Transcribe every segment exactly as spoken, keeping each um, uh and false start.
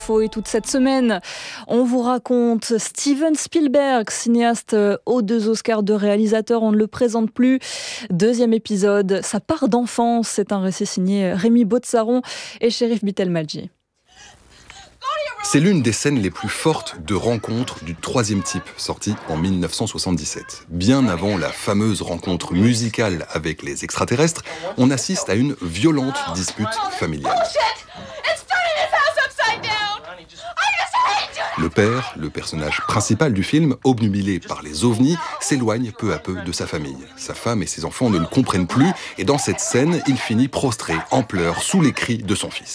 Et toute cette semaine, on vous raconte Steven Spielberg, cinéaste aux deux Oscars de réalisateur, on ne le présente plus. Deuxième épisode, sa part d'enfance, c'est un récit signé Rémi Botzaron et Cherif Bitelmadji. C'est l'une des scènes les plus fortes de rencontre du troisième type, sortie en dix-neuf cent soixante-dix-sept. Bien avant la fameuse rencontre musicale avec les extraterrestres, on assiste à une violente dispute familiale. Le père, le personnage principal du film, obnubilé par les ovnis, s'éloigne peu à peu de sa famille. Sa femme et ses enfants ne le comprennent plus, et dans cette scène, il finit prostré, en pleurs, sous les cris de son fils.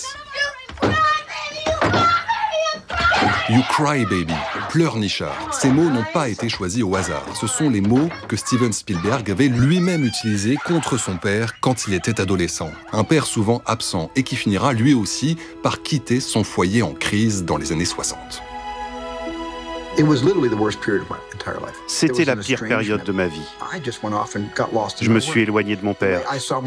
You cry baby, pleurnichard. Ces mots n'ont pas été choisis au hasard. Ce sont les mots que Steven Spielberg avait lui-même utilisés contre son père quand il était adolescent. Un père souvent absent et qui finira lui aussi par quitter son foyer en crise dans les années soixante. C'était la pire période de ma vie. Je me suis éloigné de mon père.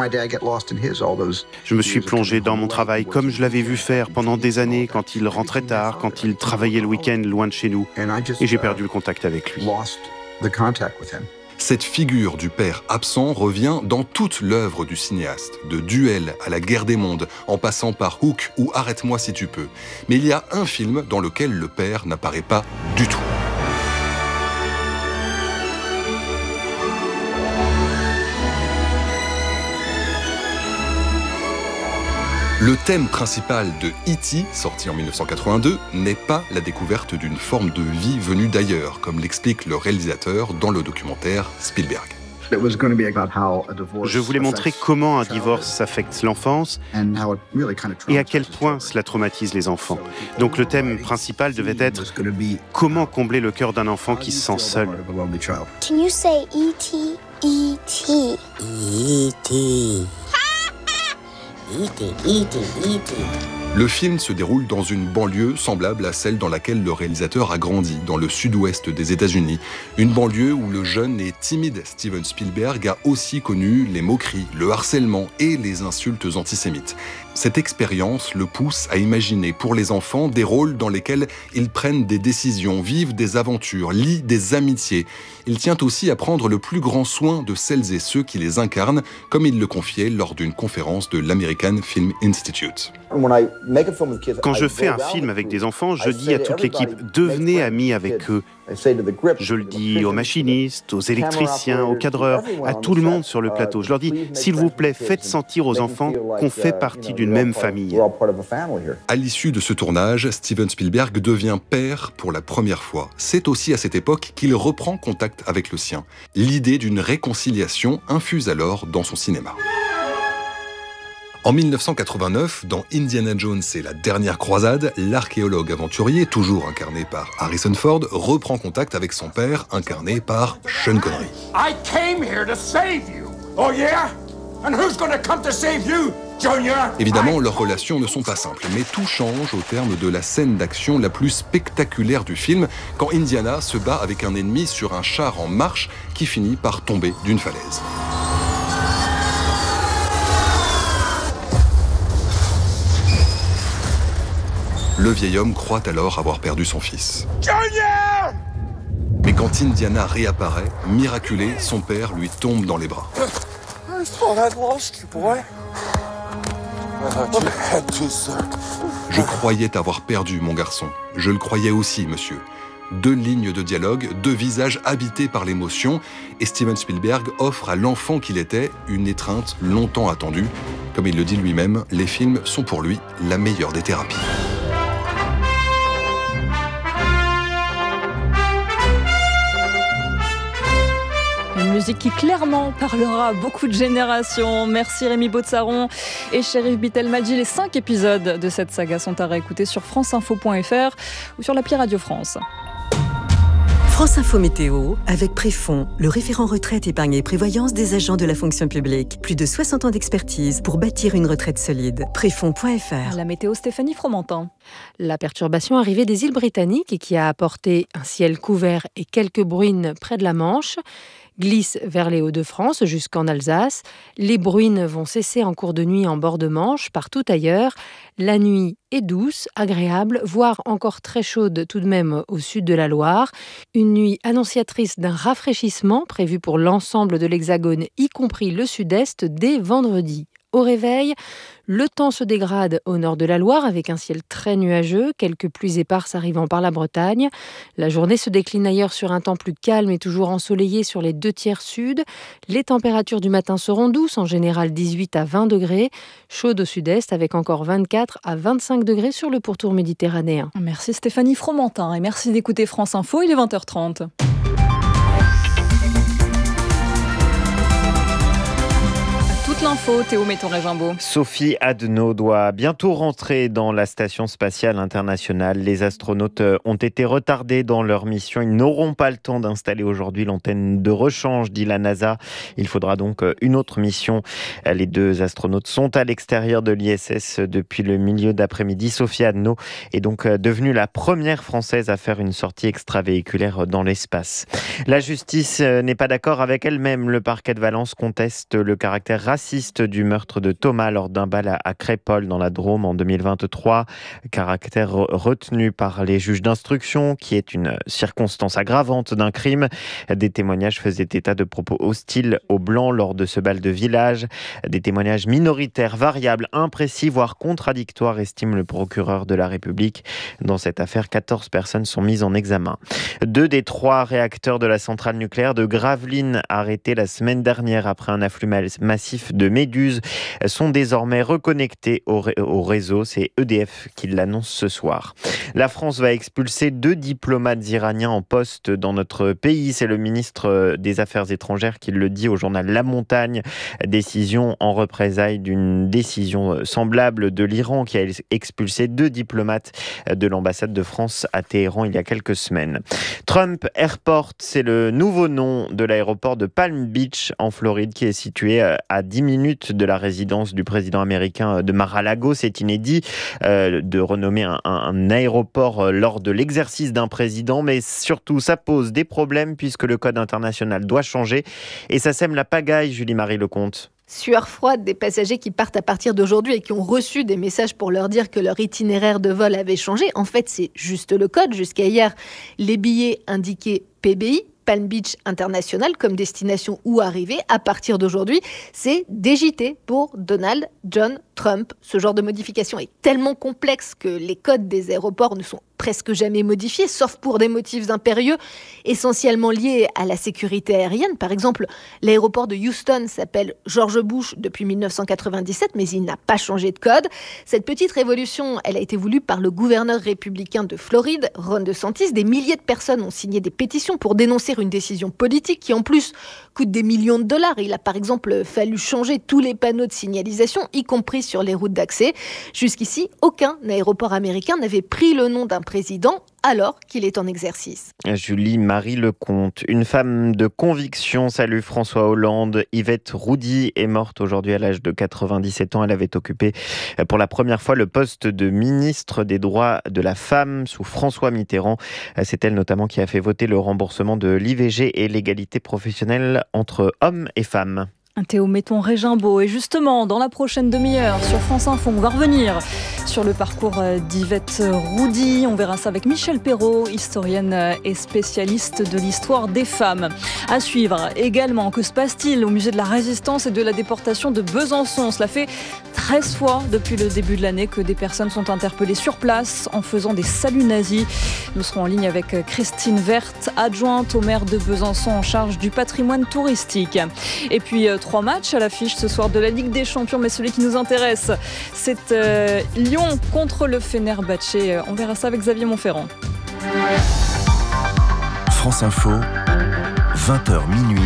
Je me suis plongé dans mon travail comme je l'avais vu faire pendant des années quand il rentrait tard, quand il travaillait le week-end loin de chez nous. Et j'ai perdu le contact avec lui. Cette figure du père absent revient dans toute l'œuvre du cinéaste, de Duel à La Guerre des mondes, en passant par Hook ou Arrête-moi si tu peux. Mais il y a un film dans lequel le père n'apparaît pas du tout. Le thème principal de E T, sorti en dix-neuf cent quatre-vingt-deux, n'est pas la découverte d'une forme de vie venue d'ailleurs, comme l'explique le réalisateur dans le documentaire Spielberg. Je voulais montrer comment un divorce affecte l'enfance et à quel point cela traumatise les enfants. Donc le thème principal devait être comment combler le cœur d'un enfant qui se sent seul. Can you say E T? E T. E T. E T, E T, E T. Le film se déroule dans une banlieue semblable à celle dans laquelle le réalisateur a grandi, dans le sud-ouest des États-Unis. Une banlieue où le jeune et timide Steven Spielberg a aussi connu les moqueries, le harcèlement et les insultes antisémites. Cette expérience le pousse à imaginer pour les enfants des rôles dans lesquels ils prennent des décisions, vivent des aventures, lient des amitiés. Il tient aussi à prendre le plus grand soin de celles et ceux qui les incarnent, comme il le confiait lors d'une conférence de l'American Film Institute. Quand je fais un film avec des enfants, je dis à toute l'équipe « devenez amis avec eux ». Je le dis aux machinistes, aux électriciens, aux cadreurs, à tout le monde sur le plateau. Je leur dis « s'il vous plaît, faites sentir aux enfants qu'on fait partie d'une même famille ». À l'issue de ce tournage, Steven Spielberg devient père pour la première fois. C'est aussi à cette époque qu'il reprend contact avec le sien. L'idée d'une réconciliation infuse alors dans son cinéma. En dix-neuf cent quatre-vingt-neuf, dans Indiana Jones et la dernière croisade, l'archéologue aventurier, toujours incarné par Harrison Ford, reprend contact avec son père, incarné par Sean Connery. I came here to save you. Oh yeah? And who's gonna come to save you, Junior? Évidemment, leurs relations ne sont pas simples, mais tout change au terme de la scène d'action la plus spectaculaire du film, quand Indiana se bat avec un ennemi sur un char en marche qui finit par tomber d'une falaise. Le vieil homme croit alors avoir perdu son fils. Junior! Mais quand Indiana réapparaît, miraculé, son père lui tombe dans les bras. I thought I'd lost you, boy. I thought you had to, sir. Je croyais t'avoir perdu, mon garçon. Je le croyais aussi, monsieur. Deux lignes de dialogue, deux visages habités par l'émotion, et Steven Spielberg offre à l'enfant qu'il était une étreinte longtemps attendue. Comme il le dit lui-même, les films sont pour lui la meilleure des thérapies. Une musique qui clairement parlera à beaucoup de générations. Merci Rémi Botzaron et Cherif Bitelmadji. Les cinq épisodes de cette saga sont à réécouter sur franceinfo point f r ou sur l'appli Radio France. France Info Météo, avec Préfond, le référent retraite, épargne et prévoyance des agents de la fonction publique. Plus de soixante ans d'expertise pour bâtir une retraite solide. Préfond point f r. La météo, Stéphanie Fromentin. La perturbation arrivée des îles Britanniques et qui a apporté un ciel couvert et quelques bruines près de la Manche glisse vers les Hauts-de-France jusqu'en Alsace. Les bruines vont cesser en cours de nuit en bord de Manche, partout ailleurs. La nuit est douce, agréable, voire encore très chaude tout de même au sud de la Loire. Une nuit annonciatrice d'un rafraîchissement prévu pour l'ensemble de l'Hexagone, y compris le sud-est, dès vendredi. Au réveil, le temps se dégrade au nord de la Loire avec un ciel très nuageux, quelques pluies éparses arrivant par la Bretagne. La journée se décline ailleurs sur un temps plus calme et toujours ensoleillé sur les deux tiers sud. Les températures du matin seront douces, en général dix-huit à vingt degrés, chaudes au sud-est avec encore vingt-quatre à vingt-cinq degrés sur le pourtour méditerranéen. Merci Stéphanie Fromentin et merci d'écouter France Info, il est vingt heures trente. Toute l'info, Théo Méton-Régimbaud. Sophie Adenau doit bientôt rentrer dans la station spatiale internationale. Les astronautes ont été retardés dans leur mission. Ils n'auront pas le temps d'installer aujourd'hui l'antenne de rechange, dit la NASA. Il faudra donc une autre mission. Les deux astronautes sont à l'extérieur de l'I S S depuis le milieu d'après-midi. Sophie Adenau est donc devenue la première Française à faire une sortie extravéhiculaire dans l'espace. La justice n'est pas d'accord avec elle-même. Le parquet de Valence conteste le caractère raciste du meurtre de Thomas lors d'un bal à Crépol dans la Drôme en deux mille vingt-trois. Caractère retenu par les juges d'instruction, qui est une circonstance aggravante d'un crime. Des témoignages faisaient état de propos hostiles aux Blancs lors de ce bal de village. Des témoignages minoritaires, variables, imprécis, voire contradictoires, estime le procureur de la République. Dans cette affaire, quatorze personnes sont mises en examen. Deux des trois réacteurs de la centrale nucléaire de Gravelines, arrêtés la semaine dernière après un afflux massif de méduses, sont désormais reconnectés au, ré- au réseau. C'est E D F qui l'annonce ce soir. La France va expulser deux diplomates iraniens en poste dans notre pays. C'est le ministre des Affaires étrangères qui le dit au journal La Montagne. Décision en représailles d'une décision semblable de l'Iran qui a expulsé deux diplomates de l'ambassade de France à Téhéran il y a quelques semaines. Trump Airport, c'est le nouveau nom de l'aéroport de Palm Beach en Floride qui est situé à dix minutes de la résidence du président américain de Mar-a-Lago. C'est inédit euh, de renommer un, un, un aéroport lors de l'exercice d'un président, mais surtout ça pose des problèmes puisque le code international doit changer et ça sème la pagaille, Julie-Marie Lecomte. Sueur froide des passagers qui partent à partir d'aujourd'hui et qui ont reçu des messages pour leur dire que leur itinéraire de vol avait changé. En fait, c'est juste le code. Jusqu'à hier, les billets indiquaient P B I, Palm Beach International, comme destination où arriver. À partir d'aujourd'hui, c'est D J T pour Donald John Trump. Ce genre de modification est tellement complexe que les codes des aéroports ne sont presque jamais modifiés, sauf pour des motifs impérieux, essentiellement liés à la sécurité aérienne. Par exemple, l'aéroport de Houston s'appelle George Bush depuis mille neuf cent quatre-vingt-dix-sept, mais il n'a pas changé de code. Cette petite révolution, elle a été voulue par le gouverneur républicain de Floride, Ron DeSantis. Des milliers de personnes ont signé des pétitions pour dénoncer une décision politique qui, en plus, coûte des millions de dollars. Il a par exemple fallu changer tous les panneaux de signalisation, y compris sur les routes d'accès. Jusqu'ici, aucun aéroport américain n'avait pris le nom d'un président alors qu'il est en exercice. Julie-Marie Lecomte, une femme de conviction, salue François Hollande. Yvette Roudy est morte aujourd'hui à l'âge de quatre-vingt-dix-sept ans. Elle avait occupé pour la première fois le poste de ministre des droits de la femme sous François Mitterrand. C'est elle notamment qui a fait voter le remboursement de l'I V G et l'égalité professionnelle entre hommes et femmes. Théo Méton-Régimbaud. Et justement, dans la prochaine demi-heure, sur France Info, on va revenir sur le parcours d'Yvette Roudy. On verra ça avec Michel Perrault, historienne et spécialiste de l'histoire des femmes. À suivre également, que se passe-t-il au musée de la Résistance et de la déportation de Besançon? Cela fait treize fois depuis le début de l'année que des personnes sont interpellées sur place en faisant des saluts nazis. Nous serons en ligne avec Christine Werth, adjointe au maire de Besançon en charge du patrimoine touristique. Et puis, trois matchs à l'affiche ce soir de la Ligue des Champions, mais celui qui nous intéresse, c'est euh, Lyon contre le Fenerbahçe. On verra ça avec Xavier Montferrand. France Info, vingt heures minuit,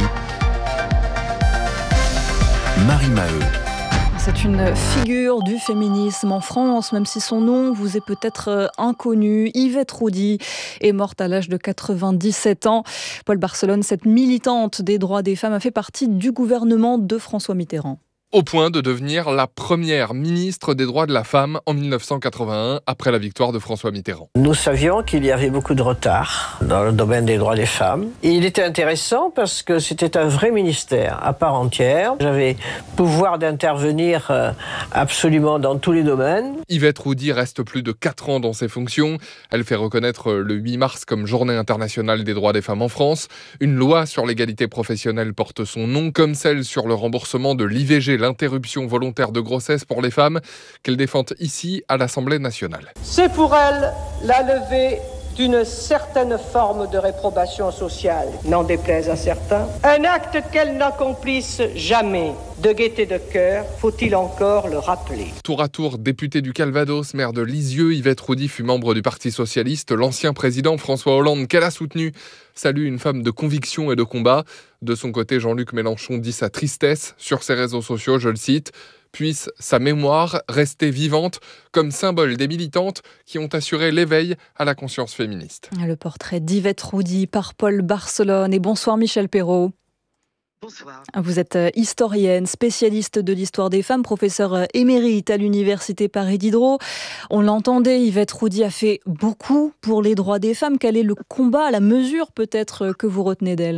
Marie Maheu. C'est une figure du féminisme en France, même si son nom vous est peut-être inconnu. Yvette Roudy est morte à l'âge de quatre-vingt-dix-sept ans. Paul Barcelone, cette militante des droits des femmes, a fait partie du gouvernement de François Mitterrand. au point de devenir la première ministre des droits de la femme en mille neuf cent quatre-vingt-un, après la victoire de François Mitterrand. Nous savions qu'il y avait beaucoup de retard dans le domaine des droits des femmes. Et il était intéressant parce que c'était un vrai ministère à part entière. J'avais pouvoir d'intervenir absolument dans tous les domaines. Yvette Roudy reste plus de quatre ans dans ses fonctions. Elle fait reconnaître le huit mars comme Journée internationale des droits des femmes en France. Une loi sur l'égalité professionnelle porte son nom, comme celle sur le remboursement de l'I V G, l'interruption volontaire de grossesse pour les femmes, qu'elle défend ici à l'Assemblée nationale. C'est pour elle la levée d'une certaine forme de réprobation sociale, n'en déplaise à certains. Un acte qu'elle n'accomplisse jamais. De gaieté de cœur, faut-il encore le rappeler. Tour à tour, députée du Calvados, maire de Lisieux, Yvette Roudy fut membre du Parti socialiste. L'ancien président François Hollande, qu'elle a soutenu, salue une femme de conviction et de combat. De son côté, Jean-Luc Mélenchon dit sa tristesse sur ses réseaux sociaux, je le cite. Puisse sa mémoire rester vivante comme symbole des militantes qui ont assuré l'éveil à la conscience féministe. Le portrait d'Yvette Roudy par Paul Barcelone. Et bonsoir Michel Perrault. Bonsoir. Vous êtes historienne, spécialiste de l'histoire des femmes, professeure émérite à l'université Paris Diderot. On l'entendait, Yvette Roudy a fait beaucoup pour les droits des femmes. Quel est le combat, la mesure peut-être que vous retenez d'elle ?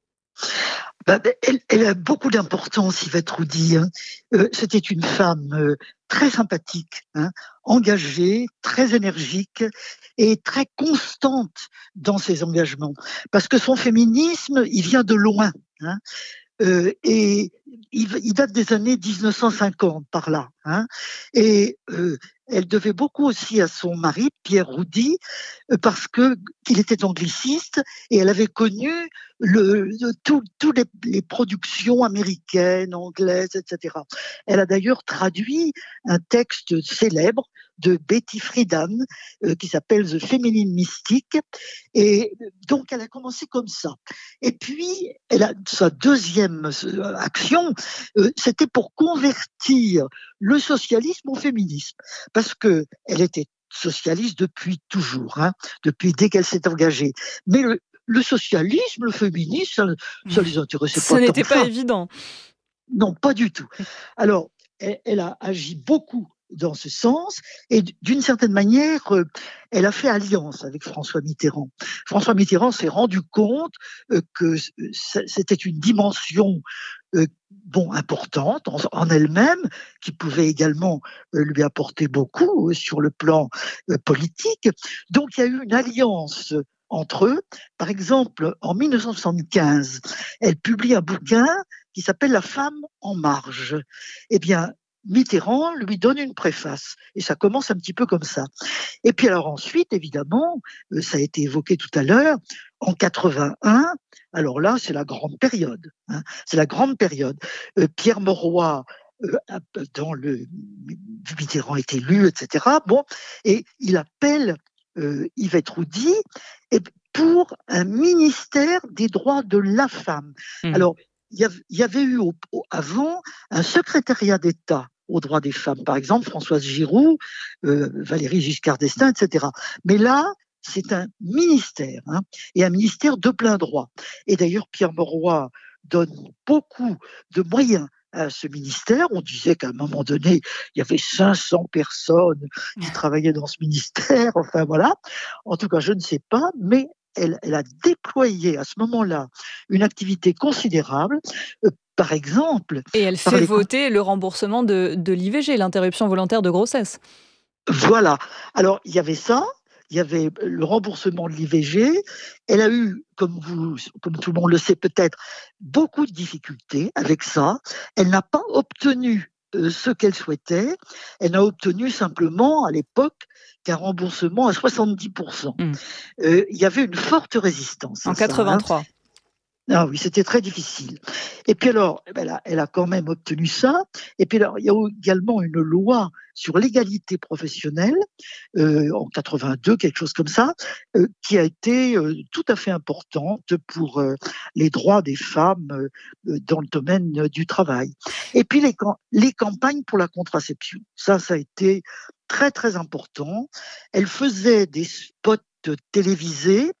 Bah, elle, elle a beaucoup d'importance, Yvette Roudy. Hein. Euh, c'était une femme euh, très sympathique, hein, engagée, très énergique et très constante dans ses engagements. Parce que son féminisme, il vient de loin. Hein. Euh, et il, il date des années dix-neuf cent cinquante, par là. Hein. Et euh, elle devait beaucoup aussi à son mari, Pierre Roudy, euh, parce que qu'il était angliciste et elle avait connu le, toutes tout les, les productions américaines, anglaises, et cetera. Elle a d'ailleurs traduit un texte célèbre de Betty Friedan euh, qui s'appelle The Feminine Mystique. Et donc, elle a commencé comme ça. Et puis, elle a, sa deuxième action, euh, c'était pour convertir le socialisme au féminisme. Parce que elle était socialiste depuis toujours, hein, depuis dès qu'elle s'est engagée. Mais le, le socialisme, le féminisme, ça, ça les intéressait pas. Ça n'était pas ça. évident. Non, pas du tout. Alors, elle, elle a agi beaucoup dans ce sens, et d'une certaine manière, euh, elle a fait alliance avec François Mitterrand. François Mitterrand s'est rendu compte euh, que c'était une dimension euh, bon importante en, en elle-même, qui pouvait également euh, lui apporter beaucoup euh, sur le plan euh, politique. Donc il y a eu une alliance entre eux. Par exemple, en mille neuf cent soixante-quinze, elle publie un bouquin qui s'appelle La femme en marge. Eh bien, Mitterrand lui donne une préface, et ça commence un petit peu comme ça. Et puis alors ensuite, évidemment, euh, ça a été évoqué tout à l'heure, en quatre-vingt-un, alors là, c'est la grande période. Hein, c'est la grande période. Euh, Pierre Mauroy, euh, dans le Mitterrand est élu, et cetera. Bon, et il appelle euh, Yvette Roudy et pour un ministère des droits de la femme. Mmh. Alors, il y avait eu au, au, avant un secrétariat d'État aux droits des femmes, par exemple Françoise Giroud, euh, Valéry Giscard d'Estaing, et cetera. Mais là, c'est un ministère, hein, et un ministère de plein droit. Et d'ailleurs, Pierre Mauroy donne beaucoup de moyens à ce ministère. On disait qu'à un moment donné, il y avait cinq cents personnes qui travaillaient dans ce ministère. Enfin voilà. En tout cas, je ne sais pas, mais Elle, elle a déployé à ce moment-là une activité considérable, euh, par exemple... Et elle fait les... voter le remboursement de, de l'I V G, l'interruption volontaire de grossesse. Voilà. Alors, il y avait ça, il y avait le remboursement de l'I V G. Elle a eu, comme, vous, comme tout le monde le sait peut-être, beaucoup de difficultés avec ça. Elle n'a pas obtenu euh, ce qu'elle souhaitait. Elle n'a obtenu simplement, à l'époque, qu'un remboursement à soixante-dix pour cent. Mmh. Euh, il y avait une forte résistance. En quatre-vingt-trois. Ça, hein. Ah oui, c'était très difficile. Et puis alors, elle a, elle a quand même obtenu ça. Et puis alors, il y a également une loi sur l'égalité professionnelle, euh, en quatre-vingt-deux, quelque chose comme ça, euh, qui a été euh, tout à fait importante pour euh, les droits des femmes euh, dans le domaine euh, du travail. Et puis les, les campagnes pour la contraception. Ça, ça a été très très important. Elle faisait des spots télévisés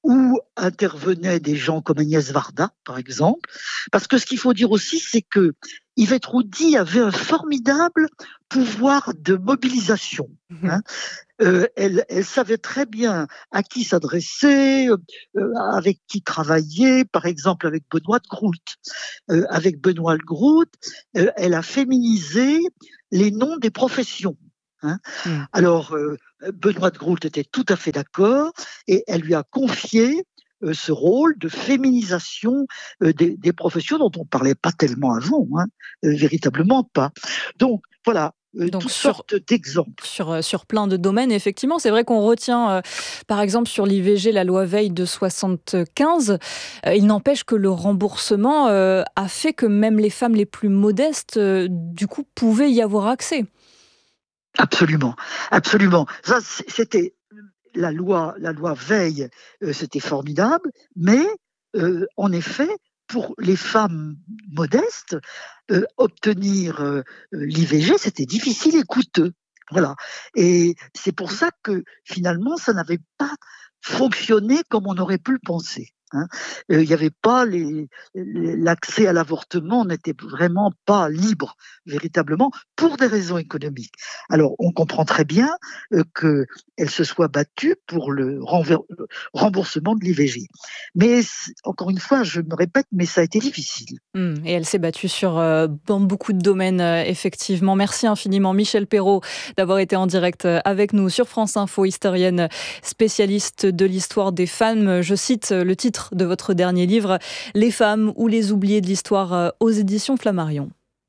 où intervenaient des gens comme Agnès Varda, par exemple. Parce que ce qu'il faut dire aussi, c'est que Yvette Roudy avait un formidable pouvoir de mobilisation. Mmh. Hein. Euh, elle, elle savait très bien à qui s'adresser, euh, avec qui travailler, par exemple avec Benoît de Groult. Euh, avec Benoît de Groult, euh, elle a féminisé les noms des professions. Hein. Mmh. Alors, euh, Benoît de Groult était tout à fait d'accord et elle lui a confié euh, ce rôle de féminisation euh, des, des professions dont on ne parlait pas tellement avant, hein, euh, véritablement pas. Donc, voilà. Euh, Donc toutes sur, sortes d'exemples. Sur, sur plein de domaines, effectivement. C'est vrai qu'on retient, euh, par exemple, sur l'I V G, la loi Veil de soixante-quinze. Euh, il n'empêche que le remboursement euh, a fait que même les femmes les plus modestes, euh, du coup, pouvaient y avoir accès. Absolument, absolument. Ça, c'était la loi, la loi Veil, euh, c'était formidable, mais euh, en effet, pour les femmes modestes, euh, obtenir euh, l'I V G, c'était difficile et coûteux. Voilà. Et c'est pour ça que finalement, ça n'avait pas fonctionné comme on aurait pu le penser. Hein. Il n'y avait pas les, les, l'accès à l'avortement n'était vraiment pas libre véritablement pour des raisons économiques. Alors on comprend très bien euh, qu'elle se soit battue pour le renver- remboursement de l'I V G. Mais encore une fois, je me répète, mais ça a été difficile. Mmh, et elle s'est battue sur euh, dans beaucoup de domaines, euh, effectivement. Merci infiniment, Michel Perrault, d'avoir été en direct avec nous sur France Info, historienne spécialiste de l'histoire des femmes. Je cite le titre de votre dernier livre, « Les femmes ou les oubliées de l'histoire » aux éditions Flammarion.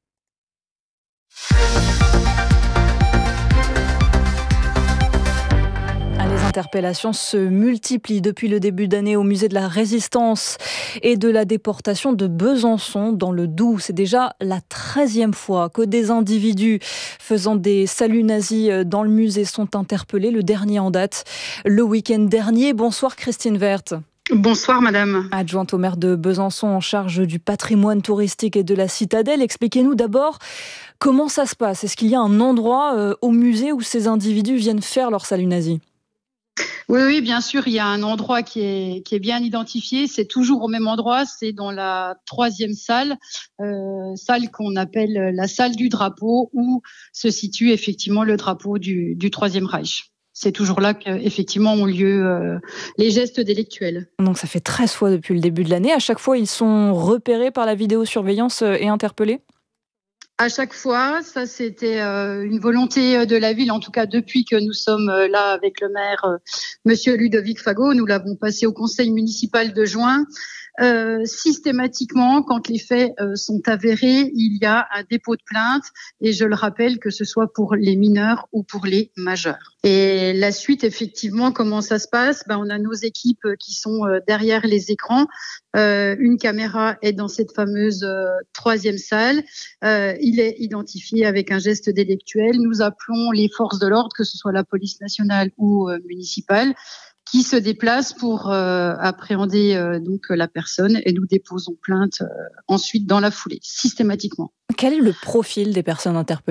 Les interpellations se multiplient depuis le début d'année au musée de la Résistance et de la déportation de Besançon dans le Doubs. C'est déjà la treizième fois que des individus faisant des saluts nazis dans le musée sont interpellés. Le dernier en date, le week-end dernier. Bonsoir Christine Werth. Bonsoir madame. Adjointe au maire de Besançon en charge du patrimoine touristique et de la citadelle. Expliquez-nous d'abord comment ça se passe. Est-ce qu'il y a un endroit euh, au musée où ces individus viennent faire leur salut nazi ? Oui, oui, bien sûr, il y a un endroit qui est, qui est bien identifié. C'est toujours au même endroit, c'est dans la troisième salle, euh, salle qu'on appelle la salle du drapeau, où se situe effectivement le drapeau du, du Troisième Reich. C'est toujours là qu'effectivement ont lieu euh, les gestes délictuels. Donc ça fait treize fois depuis le début de l'année. À chaque fois, ils sont repérés par la vidéosurveillance et interpellés ? À chaque fois, ça c'était euh, une volonté de la ville, en tout cas depuis que nous sommes euh, là avec le maire, euh, Monsieur Ludovic Fagot, nous l'avons passé au conseil municipal de juin. Euh, systématiquement, quand les faits euh, sont avérés, il y a un dépôt de plainte et je le rappelle que ce soit pour les mineurs ou pour les majeurs. Et la suite, effectivement, comment ça se passe ? Ben, on a nos équipes qui sont euh, derrière les écrans. Euh, une caméra est dans cette fameuse euh, troisième salle. Euh, il est identifié avec un geste délictuel. Nous appelons les forces de l'ordre, que ce soit la police nationale ou euh, municipale, qui se déplacent pour euh, appréhender euh, donc la personne et nous déposons plainte euh, ensuite dans la foulée, systématiquement. Quel est le profil des personnes interpellées ?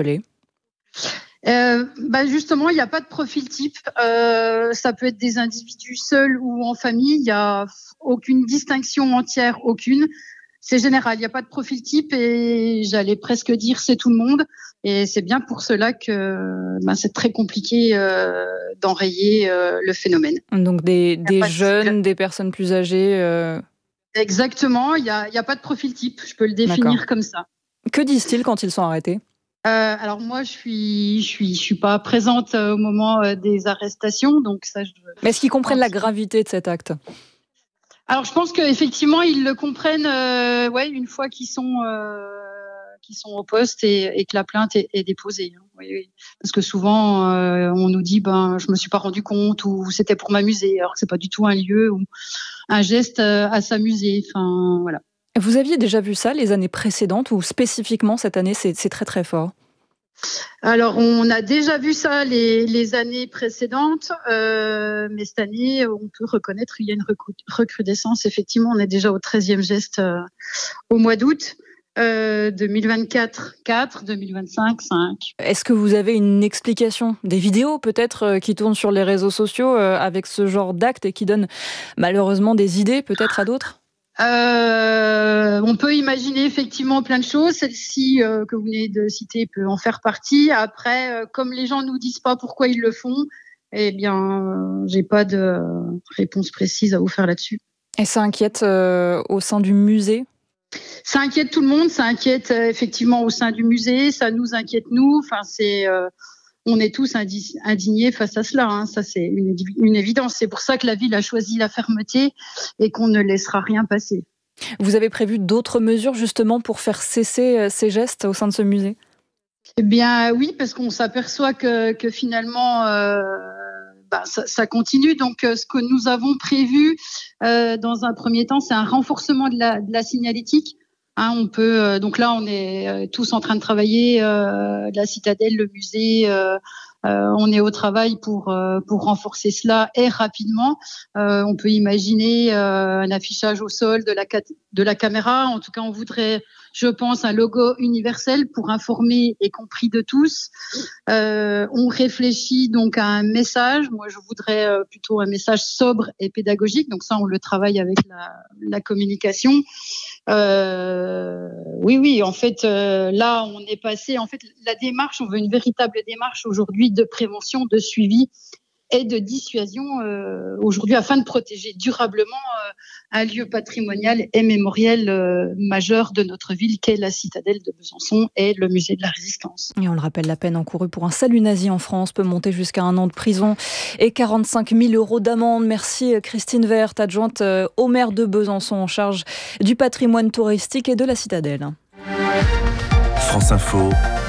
Euh, bah justement, il n'y a pas de profil type. Euh, ça peut être des individus seuls ou en famille. Il n'y a aucune distinction entière, aucune. C'est général, il n'y a pas de profil type et j'allais presque dire c'est tout le monde. Et c'est bien pour cela que ben, c'est très compliqué euh, d'enrayer euh, le phénomène. Donc des, des jeunes, de... des personnes plus âgées euh... Exactement, il n'y a, y a pas de profil type, je peux le définir D'accord. comme ça. Que disent-ils quand ils sont arrêtés ? Euh, alors moi, je suis, je suis, je suis pas présente au moment des arrestations, donc ça. Je... Mais est-ce qu'ils comprennent la gravité de cet acte ? Alors, je pense qu'effectivement, ils le comprennent, euh, ouais, une fois qu'ils sont, euh, qu'ils sont au poste et, et que la plainte est, est déposée. Hein. Oui, oui. Parce que souvent, euh, on nous dit, ben, je me suis pas rendu compte ou c'était pour m'amuser, alors que c'est pas du tout un lieu ou un geste à s'amuser. Enfin, voilà. Vous aviez déjà vu ça les années précédentes ou spécifiquement cette année, c'est, c'est très très fort ? Alors, on a déjà vu ça les, les années précédentes, euh, mais cette année, on peut reconnaître qu'il y a une recrudescence. Effectivement, on est déjà au treizième geste euh, au mois d'août. Euh, deux mille vingt-quatre, quatre, deux mille vingt-cinq, cinq. Est-ce que vous avez une explication, des vidéos peut-être euh, qui tournent sur les réseaux sociaux euh, avec ce genre d'actes et qui donnent malheureusement des idées peut-être à d'autres ? Euh, on peut imaginer effectivement plein de choses. Celle-ci euh, que vous venez de citer peut en faire partie. Après, euh, comme les gens nous disent pas pourquoi ils le font, eh bien, euh, j'ai pas de réponse précise à vous faire là-dessus. Et ça inquiète euh, au sein du musée ? Ça inquiète tout le monde. Ça inquiète euh, effectivement au sein du musée. Ça nous inquiète nous. Enfin, c'est euh, on est tous indi- indignés face à cela, hein. Ça, c'est une, une évidence. C'est pour ça que la ville a choisi la fermeté et qu'on ne laissera rien passer. Vous avez prévu d'autres mesures justement pour faire cesser ces gestes au sein de ce musée ? Eh bien oui, parce qu'on s'aperçoit que, que finalement euh, bah, ça, ça continue. Donc euh, ce que nous avons prévu euh, dans un premier temps, c'est un renforcement de la, de la signalétique. Hein, on peut euh, donc là on est euh, tous en train de travailler, euh, la citadelle, le musée, euh, euh, on est au travail pour euh, pour renforcer cela et rapidement. Euh, on peut imaginer euh, un affichage au sol de la de la caméra. En tout cas, on voudrait, je pense, un logo universel pour informer et compris de tous. Euh, on réfléchit donc à un message. Moi, je voudrais euh, plutôt un message sobre et pédagogique. Donc ça, on le travaille avec la, la communication. Euh, oui, oui. En fait, euh, là, on est passé. En fait, la démarche, on veut une véritable démarche aujourd'hui de prévention, de suivi et de dissuasion euh, aujourd'hui afin de protéger durablement euh, un lieu patrimonial et mémoriel euh, majeur de notre ville qu'est la citadelle de Besançon et le musée de la Résistance. Et on le rappelle, la peine encourue pour un salut nazi en France peut monter jusqu'à un an de prison et quarante-cinq mille euros d'amende. Merci Christine Vert, adjointe au maire de Besançon en charge du patrimoine touristique et de la citadelle. France Info,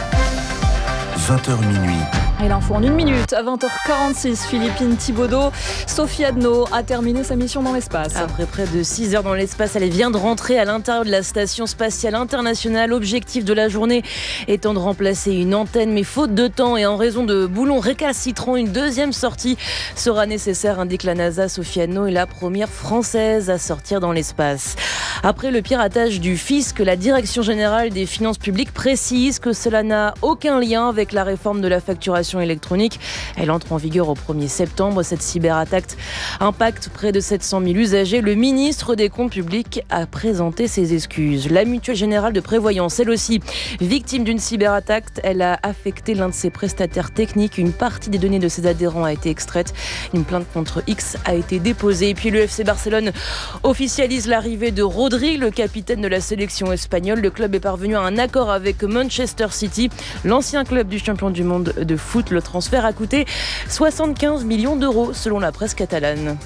vingt heures minuit. Et l'info en une minute, à vingt heures quarante-six, Philippine Thibaudeau. Sophie Adno a terminé sa mission dans l'espace. Après près de six heures dans l'espace, elle vient de rentrer à l'intérieur de la Station Spatiale Internationale. Objectif de la journée étant de remplacer une antenne, mais faute de temps et en raison de boulons récalcitrants, une deuxième sortie sera nécessaire, indique la NASA. Sophie Adno est la première française à sortir dans l'espace. Après le piratage du fisc, la Direction générale des finances publiques précise que cela n'a aucun lien avec la réforme de la facturation électronique. Elle entre en vigueur au premier septembre. Cette cyberattaque impacte près de sept cent mille usagers. Le ministre des Comptes publics a présenté ses excuses. La Mutuelle Générale de Prévoyance, elle aussi, victime d'une cyberattaque. Elle a affecté l'un de ses prestataires techniques. Une partie des données de ses adhérents a été extraite. Une plainte contre X a été déposée. Et puis le F C Barcelone officialise l'arrivée de Rodri, le capitaine de la sélection espagnole. Le club est parvenu à un accord avec Manchester City, l'ancien club du champion du monde de foot. Le transfert a coûté soixante-quinze millions d'euros selon la presse catalane.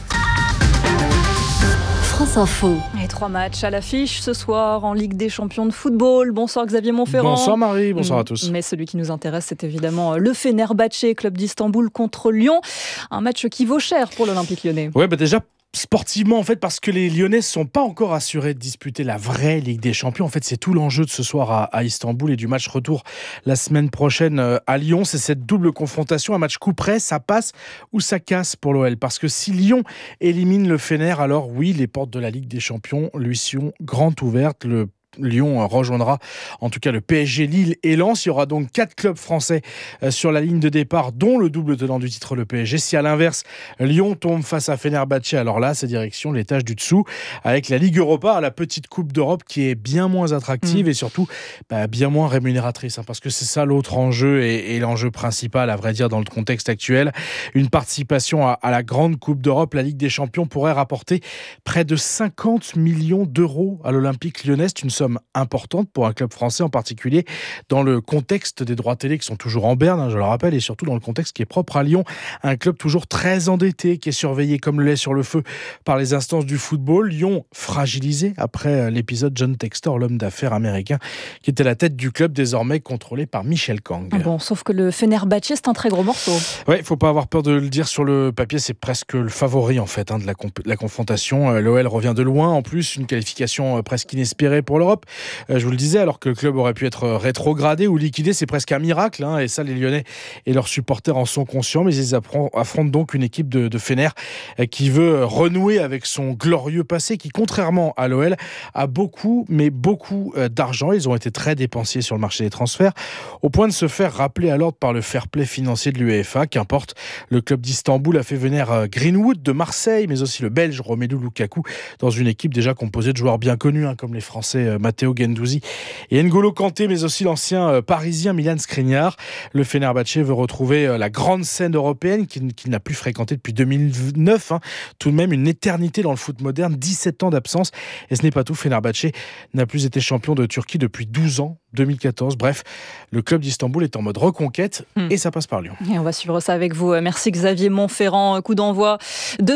France Info. Et trois matchs à l'affiche ce soir en Ligue des champions de football. Bonsoir Xavier Montferrand. Bonsoir Marie, bonsoir à tous. Mais celui qui nous intéresse, c'est évidemment le Fenerbahçe, club d'Istanbul contre Lyon. Un match qui vaut cher pour l'Olympique lyonnais. Ouais, bah déjà sportivement en fait, parce que les Lyonnais ne sont pas encore assurés de disputer la vraie Ligue des Champions. En fait, c'est tout l'enjeu de ce soir à, à Istanbul et du match retour la semaine prochaine à Lyon. C'est cette double confrontation, un match coup près, ça passe ou ça casse pour l'O L. Parce que si Lyon élimine le Fener, alors oui, les portes de la Ligue des Champions lui sont grandes ouvertes. Le Lyon rejoindra en tout cas le P S G, Lille et Lens. Il y aura donc quatre clubs français sur la ligne de départ, dont le double tenant du titre, le P S G. Si à l'inverse, Lyon tombe face à Fenerbahçe, alors là, c'est direction l'étage du dessous, avec la Ligue Europa, la petite Coupe d'Europe qui est bien moins attractive mmh. et surtout bah, bien moins rémunératrice, hein, parce que c'est ça l'autre enjeu et, et l'enjeu principal, à vrai dire, dans le contexte actuel. Une participation à, à la grande Coupe d'Europe, la Ligue des Champions, pourrait rapporter près de cinquante millions d'euros à l'Olympique lyonnais. C'est une somme importante pour un club français, en particulier dans le contexte des droits télé qui sont toujours en berne, hein, je le rappelle, et surtout dans le contexte qui est propre à Lyon, un club toujours très endetté, qui est surveillé comme le lait sur le feu par les instances du football. Lyon fragilisé après l'épisode John Textor, l'homme d'affaires américain, qui était à la tête du club, désormais contrôlé par Michel Kang. Bon, sauf que le Fenerbahçe, c'est un très gros morceau. Oui, il ne faut pas avoir peur de le dire sur le papier, c'est presque le favori en fait hein, de, la comp- de la confrontation. L'O L revient de loin, en plus, une qualification presque inespérée pour l'Europe. d'Europe. Je vous le disais, alors que le club aurait pu être rétrogradé ou liquidé, c'est presque un miracle, hein, et ça, les Lyonnais et leurs supporters en sont conscients, mais ils affrontent donc une équipe de, de Fener qui veut renouer avec son glorieux passé, qui, contrairement à l'O L, a beaucoup, mais beaucoup d'argent. Ils ont été très dépensiers sur le marché des transferts, au point de se faire rappeler à l'ordre par le fair play financier de l'UEFA. Qu'importe, le club d'Istanbul a fait venir Greenwood de Marseille, mais aussi le Belge Romelu Lukaku, dans une équipe déjà composée de joueurs bien connus, hein, comme les Français Matteo Guendouzi et N'Golo Kanté, mais aussi l'ancien parisien Milan Skriniar. Le Fenerbahçe veut retrouver la grande scène européenne qu'il, qu'il n'a plus fréquentée depuis deux mille neuf. Hein. Tout de même une éternité dans le foot moderne, dix-sept ans d'absence. Et ce n'est pas tout, Fenerbahçe n'a plus été champion de Turquie depuis douze ans, deux mille quatorze. Bref, le club d'Istanbul est en mode reconquête mmh. et ça passe par Lyon. Et on va suivre ça avec vous. Merci Xavier Montferrand. Coup d'envoi de